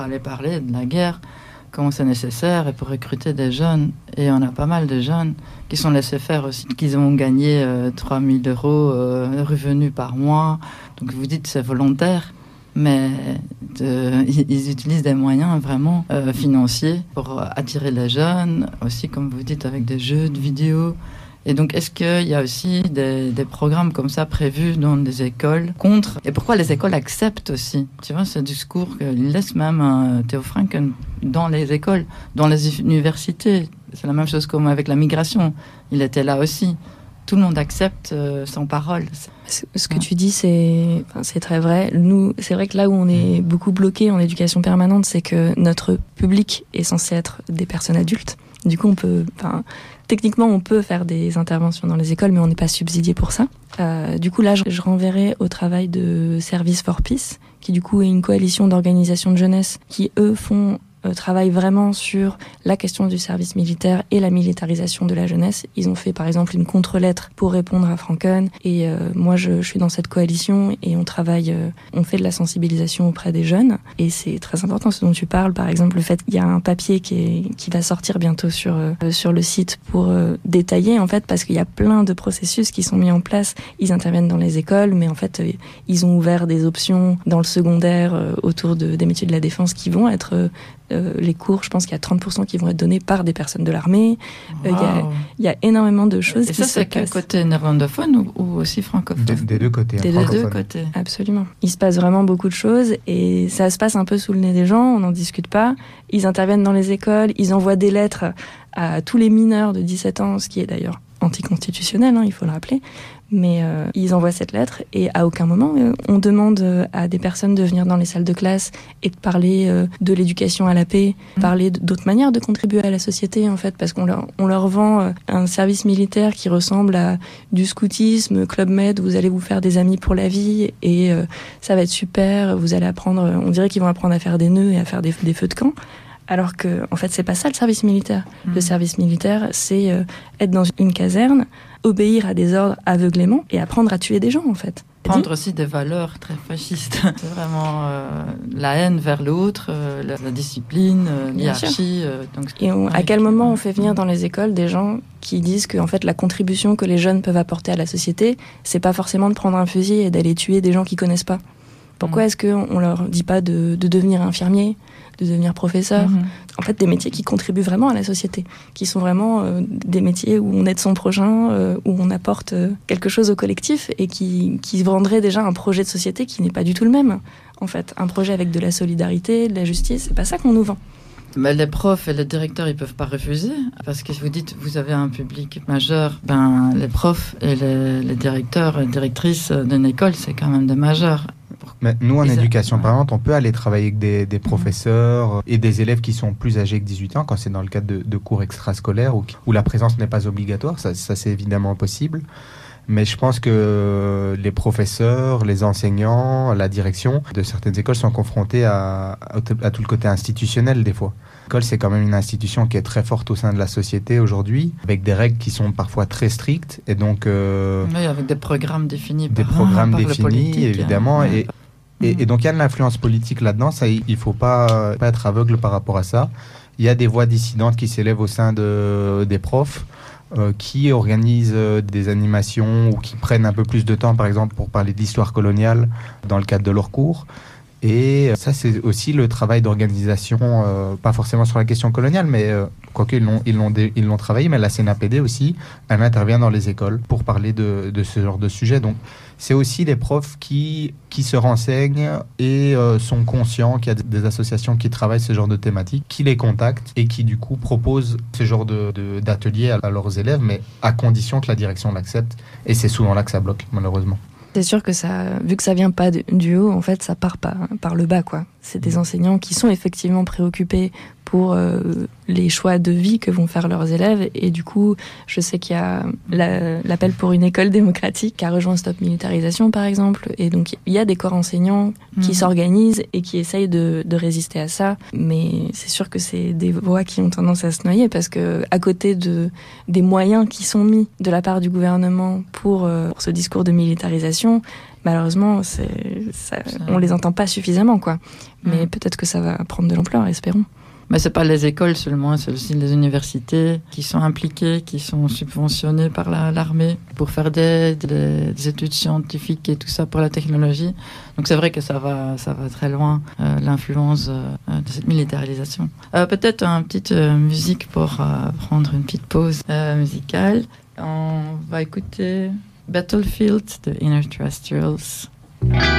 Aller parler de la guerre, comment c'est nécessaire, et pour recruter des jeunes. Et on a pas mal de jeunes qui sont laissés faire aussi, qui ont gagné 3 000 € revenus par mois. Donc vous dites c'est volontaire, mais ils utilisent des moyens vraiment financiers pour attirer les jeunes, aussi comme vous dites avec des jeux de vidéo. Et donc, est-ce qu'il y a aussi des programmes comme ça prévus dans des écoles contre? Et pourquoi les écoles acceptent aussi? Tu vois, ce discours qu'ils laissent même Theo Franken dans les écoles, dans les universités. C'est la même chose comme avec la migration. Il était là aussi. Tout le monde accepte sans parole. Ce que tu dis, c'est très vrai. Nous, c'est vrai que là où on est beaucoup bloqué en éducation permanente, c'est que notre public est censé être des personnes adultes. Du coup, techniquement, on peut faire des interventions dans les écoles, mais on n'est pas subsidié pour ça. Du coup, là, je renverrai au travail de Service for Peace, qui du coup est une coalition d'organisations de jeunesse qui, eux, travaillent vraiment sur la question du service militaire et la militarisation de la jeunesse. Ils ont fait par exemple une contre-lettre pour répondre à Franken, et moi je suis dans cette coalition et on travaille, on fait de la sensibilisation auprès des jeunes, et c'est très important ce dont tu parles. Par exemple, le fait qu'il y a un papier qui va sortir bientôt sur le site pour détailler, en fait, parce qu'il y a plein de processus qui sont mis en place. Ils interviennent dans les écoles, mais en fait ils ont ouvert des options dans le secondaire autour des métiers de la défense qui vont être les cours, je pense qu'il y a 30% qui vont être donnés par des personnes de l'armée. Il y a énormément de choses. Et ça, c'est quel côté néerlandophone ou aussi francophone? Des deux côtés. Des deux côtés. Absolument. Il se passe vraiment beaucoup de choses et ça se passe un peu sous le nez des gens, on n'en discute pas. Ils interviennent dans les écoles, ils envoient des lettres à tous les mineurs de 17 ans, ce qui est d'ailleurs anticonstitutionnel, il faut le rappeler. Mais ils envoient cette lettre et à aucun moment on demande à des personnes de venir dans les salles de classe et de parler de l'éducation à la paix, parler d'autres manières de contribuer à la société, en fait, parce qu'on leur vend un service militaire qui ressemble à du scoutisme, Club Med, vous allez vous faire des amis pour la vie et ça va être super, vous allez apprendre, on dirait qu'ils vont apprendre à faire des nœuds et à faire des feux de camp. Alors que, en fait, c'est pas ça le service militaire. Le service militaire, c'est être dans une caserne, obéir à des ordres aveuglément et apprendre à tuer des gens, en fait. Prendre aussi des valeurs très fascistes. C'est vraiment la haine vers l'autre, la discipline, l'hierarchie. À quel moment on fait venir dans les écoles des gens qui disent que, en fait, la contribution que les jeunes peuvent apporter à la société, c'est pas forcément de prendre un fusil et d'aller tuer des gens qu'ils connaissent pas. Pourquoi est-ce qu'on leur dit pas de devenir infirmier, de devenir professeur? En fait, des métiers qui contribuent vraiment à la société, qui sont vraiment des métiers où on aide son prochain, où on apporte quelque chose au collectif et qui vendraient déjà un projet de société qui n'est pas du tout le même. En fait, un projet avec de la solidarité, de la justice, c'est pas ça qu'on nous vend. Mais les profs et les directeurs, ils peuvent pas refuser, parce que vous dites, vous avez un public majeur. Les profs et les directeurs et directrices d'une école, c'est quand même des majeurs. Mais nous, en éducation permanente, on peut aller travailler avec des professeurs et des élèves qui sont plus âgés que 18 ans, quand c'est dans le cadre de cours extrascolaires où la présence n'est pas obligatoire. Ça c'est évidemment possible. Mais je pense que les professeurs, les enseignants, la direction de certaines écoles sont confrontés à tout le côté institutionnel des fois. L'école, c'est quand même une institution qui est très forte au sein de la société aujourd'hui, avec des règles qui sont parfois très strictes. Et donc, oui, avec des programmes définis par le politique, évidemment. Et donc, il y a de l'influence politique là-dedans. Ça, il ne faut pas être aveugle par rapport à ça. Il y a des voix dissidentes qui s'élèvent au sein des profs, qui organisent des animations ou qui prennent un peu plus de temps, par exemple, pour parler de l'histoire coloniale dans le cadre de leurs cours. Et ça, c'est aussi le travail d'organisation, pas forcément sur la question coloniale, mais quoique ils l'ont travaillé, mais la CNAPD aussi, elle intervient dans les écoles pour parler de ce genre de sujet. Donc, c'est aussi les profs qui se renseignent et sont conscients qu'il y a des associations qui travaillent ce genre de thématiques, qui les contactent et qui, du coup, proposent ce genre d'ateliers à leurs élèves, mais à condition que la direction l'accepte. Et c'est souvent là que ça bloque, malheureusement. C'est sûr que ça, vu que ça vient pas du haut, en fait, ça part par le bas, quoi. C'est des enseignants qui sont effectivement préoccupés pour les choix de vie que vont faire leurs élèves. Et du coup, je sais qu'il y a l'appel pour une école démocratique qui a rejoint Stop Militarisation, par exemple. Et donc, il y a des corps enseignants qui s'organisent et qui essayent de résister à ça. Mais c'est sûr que c'est des voix qui ont tendance à se noyer parce que, à côté des moyens qui sont mis de la part du gouvernement pour ce discours de militarisation, malheureusement, on les entend pas suffisamment, quoi. Mais peut-être que ça va prendre de l'ampleur, espérons. Mais c'est pas les écoles seulement, c'est aussi les universités qui sont impliquées, qui sont subventionnées par l'armée pour faire des études scientifiques et tout ça pour la technologie. Donc c'est vrai que ça va très loin, l'influence de cette militarisation. Peut-être une petite musique pour prendre une petite pause musicale. On va écouter Battlefield de Inner Terrestrials.